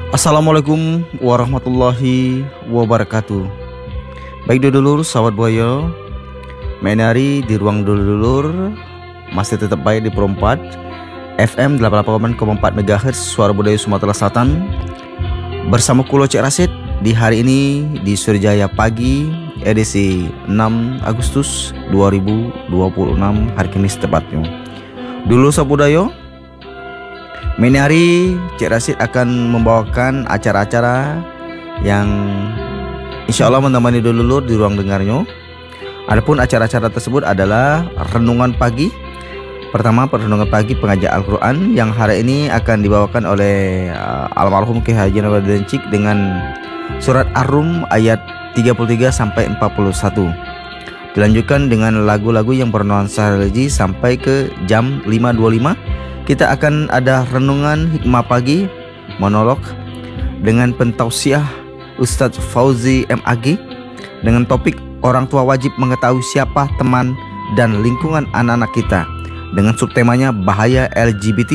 Assalamualaikum warahmatullahi wabarakatuh. Baik dulur, sahabat buaya, main hari di ruang dulur masih tetap baik di Perempat FM 88,4 MHz Suara Budaya Sumatera Selatan. Bersama Kulo Cek Rasid di hari ini di Surjaya Pagi edisi 6 Agustus 2026 hari Kamis tepatnya. Dulu sahabat budaya, main hari Cek Rasid akan membawakan acara-acara yang insya Allah menemani dulur di ruang dengarnya. Adapun acara-acara tersebut adalah renungan pagi. Pertama, renungan pagi pengajian Al-Quran yang hari ini akan dibawakan oleh almarhum Ki Haji Nawawi Dencik dengan surat Ar-Rum ayat 33 sampai 41. Dilanjutkan dengan lagu-lagu yang bernuansa religi sampai ke jam 5.25. Kita akan ada renungan hikmah pagi monolog dengan pentausiah Ustadz Fauzi MAG dengan topik orang tua wajib mengetahui siapa teman dan lingkungan anak-anak kita dengan subtemanya bahaya LGBT.